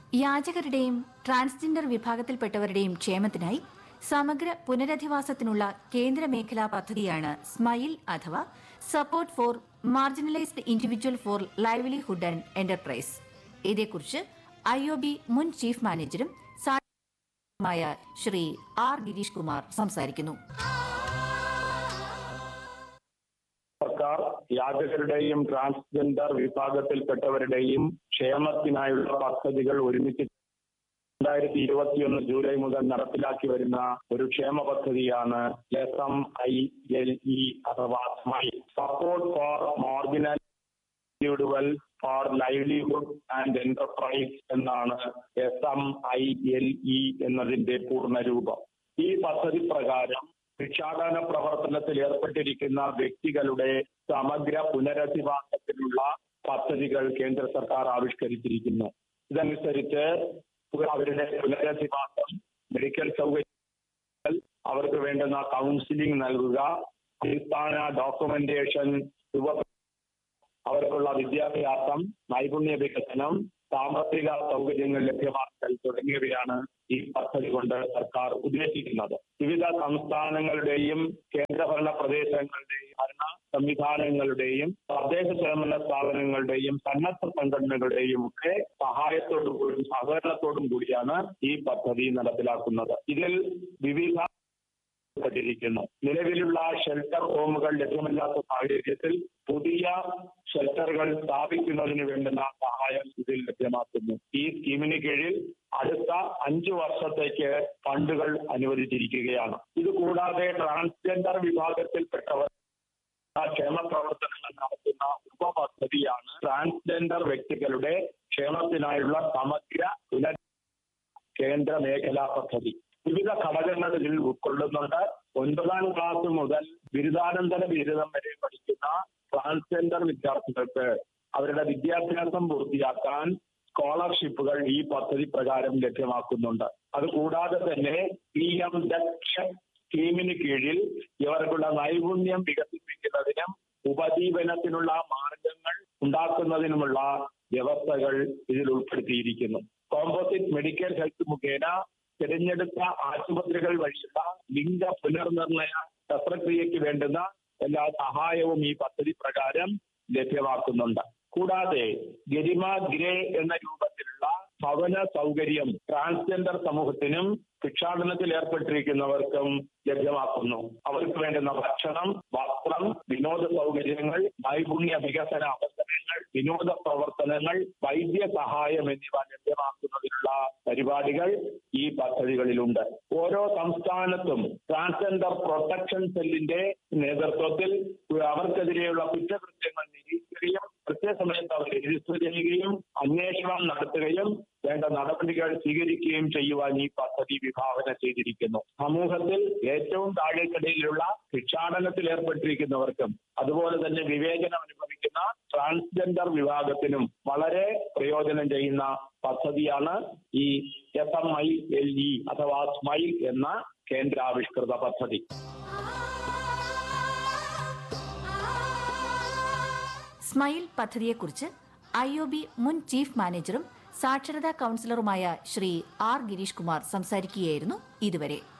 യാചകരുടെയും transgender വിഭാഗത്തിൽപ്പെട്ടവരുടെയും ക്ഷേമത്തിനായി സമഗ്ര പുനരധിവാസത്തിനുള്ള കേന്ദ്ര മേഖലാ പദ്ധതിയാണ് സ്മൈൽ അഥവാ support for marginalised individual four livelihood and enterprise. ഇതേക്കുറിച്ച് IOB മുൻ ചീഫ് മാനേജരും മായ ശ്രീ R. ഗിരീഷ് കുമാർ സംസാരിക്കുന്നു. സർക്കാർ യാചകരുടെയും ട്രാൻസ്ജെൻഡർ വിഭാഗത്തിൽപ്പെട്ടവരുടെയും ക്ഷേമത്തിനായുള്ള പദ്ധതികൾ ഒരുമിച്ച് 2021 ജൂലൈ മുതൽ നടപ്പിലാക്കി വരുന്ന ഒരു ക്ഷേമ പദ്ധതിയാണ് SMILE അഥവാ smile. Support for marginal individual four livelihood and enterprise എന്നാണ് SMILE എന്നതിന്റെ പൂർണ്ണരൂപം. ഈ പദ്ധതി പ്രകാരം ഭിക്ഷാടന പ്രവർത്തനത്തിൽ ഏർപ്പെട്ടിരിക്കുന്ന വ്യക്തികളുടെ സമഗ്ര പുനരധിവാസത്തിനുള്ള പദ്ധതികൾ കേന്ദ്ര സർക്കാർ ആവിഷ്കരിച്ചിരിക്കുന്നു. ഇതനുസരിച്ച് അവരുടെ പുനരധിവാസം, മെഡിക്കൽ സൗകര്യങ്ങൾ, അവർക്ക് വേണ്ടുന്ന കൗൺസിലിംഗ് നൽകുക, അടിസ്ഥാന ഡോക്യുമെന്റേഷൻ, അവർക്കുള്ള വിദ്യാഭ്യാസം, നൈപുണ്യ വികസനം, സാമ്പത്തിക സൗകര്യങ്ങൾ ലഭ്യമാക്കൽ തുടങ്ങിയവയാണ് ഈ പദ്ധതി കൊണ്ട് സർക്കാർ ഉദ്ദേശിക്കുന്നത്. വിവിധ സംസ്ഥാനങ്ങളുടെയും കേന്ദ്രഭരണ പ്രദേശങ്ങളുടെയും ഭരണ സംവിധാനങ്ങളുടെയും തദ്ദേശ സ്വയംഭരണ സ്ഥാപനങ്ങളുടെയും സന്നദ്ധ സംഘടനകളുടെയും ഒക്കെ സഹായത്തോടുകൂടി സഹകരണത്തോടും കൂടിയാണ് ഈ പദ്ധതി നടപ്പിലാക്കുന്നത്. ഇതിൽ വിവിധ നിലവിലുള്ള ഷെൽട്ടർ ഹോമുകൾ ലഭ്യമല്ലാത്ത സാഹചര്യത്തിൽ പുതിയ ഷെൽട്ടറുകൾ സ്ഥാപിക്കുന്നതിന് വേണ്ടുന്ന സഹായം ഇതിൽ ലഭ്യമാക്കുന്നു. ഈ സ്കീമിന് കീഴിൽ അടുത്ത 5 വർഷത്തേക്ക് ഫണ്ടുകൾ അനുവദിച്ചിരിക്കുകയാണ്. ഇതുകൂടാതെ ട്രാൻസ്ജെൻഡർ വിഭാഗത്തിൽപ്പെട്ടവർ ക്ഷേമ പ്രവർത്തനങ്ങൾ നടത്തുന്ന ഉപപദ്ധതിയാണ് ട്രാൻസ്ജെൻഡർ വ്യക്തികളുടെ ക്ഷേമത്തിനായുള്ള സമഗ്ര കേന്ദ്ര മേഖലാ പദ്ധതി. വിവിധ ഘടകങ്ങൾ ഇതിൽ ഉൾക്കൊള്ളുന്നുണ്ട്. 9ാം ക്ലാസ് മുതൽ ബിരുദാനന്തര ബിരുദം വരെ പഠിക്കുന്ന ട്രാൻസ്ജെൻഡർ വിദ്യാർത്ഥികൾക്ക് അവരുടെ വിദ്യാഭ്യാസം പൂർത്തിയാക്കാൻ സ്കോളർഷിപ്പുകൾ ഈ പദ്ധതി പ്രകാരം ലഭ്യമാക്കുന്നുണ്ട്. അതുകൂടാതെ തന്നെ PM ദക്ഷ സ്കീമിന് കീഴിൽ ഇവർക്കുള്ള നൈപുണ്യം വികസിപ്പിക്കുന്നതിനും ഉപജീവനത്തിനുള്ള മാർഗങ്ങൾ ഉണ്ടാക്കുന്നതിനുമുള്ള വ്യവസ്ഥകൾ ഇതിൽ ഉൾപ്പെടുത്തിയിരിക്കുന്നു. കോമ്പോസിറ്റ് മെഡിക്കൽ ഹെൽത്ത് മുഖേന തിരഞ്ഞെടുത്ത ആശുപത്രികൾ വഴിയുള്ള ലിംഗ പുനർനിർണയ ശസ്ത്രക്രിയയ്ക്ക് വേണ്ടുന്ന എല്ലാ സഹായവും ഈ പദ്ധതി പ്രകാരം ലഭ്യമാക്കുന്നുണ്ട്. കൂടാതെ ഗരിമ ഗ്രേ എന്ന രൂപത്തിലുള്ള ഭവന സൗകര്യം ട്രാൻസ്ജെൻഡർ സമൂഹത്തിനും ഭിക്ഷാടനത്തിൽ ഏർപ്പെട്ടിരിക്കുന്നവർക്കും ലഭ്യമാക്കുന്നു. അവർക്ക് വേണ്ടുന്ന ഭക്ഷണം, വസ്ത്രം, വിനോദ സൗകര്യങ്ങൾ, നൈപുണ്യ വികസന അവസരങ്ങൾ, വിനോദ പ്രവർത്തനങ്ങൾ, വൈദ്യ സഹായം എന്നിവ ലഭ്യമാക്കുന്നതിനുള്ള പരിപാടികൾ ഈ പദ്ധതികളിലുണ്ട്. ഓരോ സംസ്ഥാനത്തും ട്രാൻസ്ജെൻഡർ പ്രൊട്ടക്ഷൻ സെല്ലിന്റെ നേതൃത്വത്തിൽ അവർക്കെതിരെയുള്ള കുറ്റകൃത്യങ്ങൾ നിരീക്ഷിക്കുകയും കൃത്യസമയത്ത് അവർ രജിസ്റ്റർ ചെയ്യുകയും അന്വേഷണം നടത്തുകയും വേണ്ട നടപടികൾ സ്വീകരിക്കുകയും ചെയ്യുവാൻ ഈ പദ്ധതി വിഭാവന ചെയ്തിരിക്കുന്നു. സമൂഹത്തിൽ ഏറ്റവും താഴേക്കിടയിലുള്ള ഭിക്ഷാടനത്തിൽ ഏർപ്പെട്ടിരിക്കുന്നവർക്കും അതുപോലെ തന്നെ വിവേചനം അനുഭവിക്കുന്ന ട്രാൻസ്ജെൻഡർ വിഭാഗത്തിനും വളരെ പ്രയോജനം ചെയ്യുന്ന പദ്ധതിയാണ് ഈ SMILE അഥവാ സ്മൈൽ എന്ന കേന്ദ്രാവിഷ്കൃത പദ്ധതി. സ്മൈൽ പദ്ധതിയെക്കുറിച്ച് IOB മുൻ ചീഫ് മാനേജറും സാക്ഷരതാ കൌൺസിലറുമായ ശ്രീ R. ഗിരീഷ് കുമാർ സംസാരിക്കുകയായിരുന്നു ഇതുവരെ.